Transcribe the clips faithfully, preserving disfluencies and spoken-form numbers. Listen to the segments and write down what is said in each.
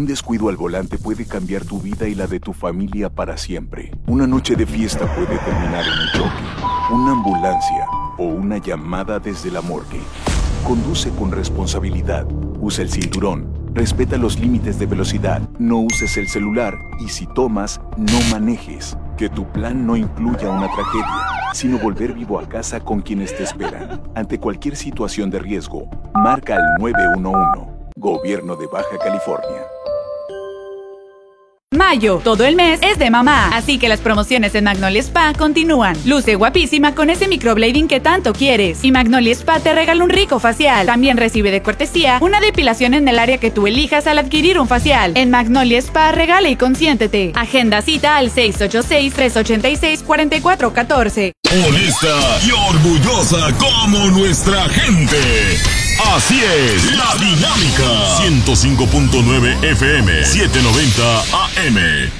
Un descuido al volante puede cambiar tu vida y la de tu familia para siempre. Una noche de fiesta puede terminar en un choque, una ambulancia o una llamada desde la morgue. Conduce con responsabilidad. Usa el cinturón. Respeta los límites de velocidad. No uses el celular. Y si tomas, no manejes. Que tu plan no incluya una tragedia, sino volver vivo a casa con quienes te esperan. Ante cualquier situación de riesgo, marca al nueve uno uno. Gobierno de Baja California. Mayo, todo el mes es de mamá, así que las promociones en Magnolia Spa continúan. Luce guapísima con ese microblading que tanto quieres. Y Magnolia Spa te regala un rico facial. También recibe de cortesía una depilación en el área que tú elijas al adquirir un facial. En Magnolia Spa regala y consiéntete. Agenda cita al seis ocho seis, tres ocho seis, cuatro cuatro uno cuatro. Honesta y orgullosa como nuestra gente. Así es, La Dinámica. ciento cinco punto nueve F M, setecientos noventa A M.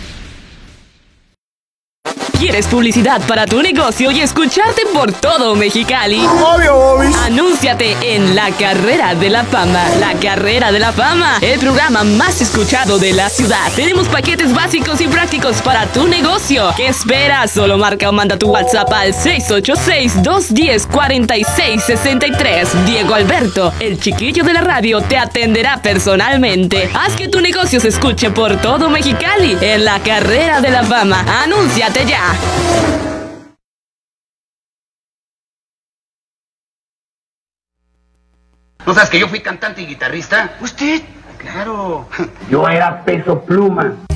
¿Quieres publicidad para tu negocio y escucharte por todo Mexicali? Obvio, obvio. Anúnciate en La Carrera de la Fama. La Carrera de la Fama, el programa más escuchado de la ciudad. Tenemos paquetes básicos y prácticos para tu negocio. ¿Qué esperas? Solo marca o manda tu WhatsApp al seis ocho seis, dos uno cero, cuatro seis seis tres. Diego Alberto, el chiquillo de la radio, te atenderá personalmente. Haz que tu negocio se escuche por todo Mexicali en La Carrera de la Fama. Anúnciate ya. ¿No sabes que yo fui cantante y guitarrista? ¿Usted? Claro. Yo era Peso Pluma.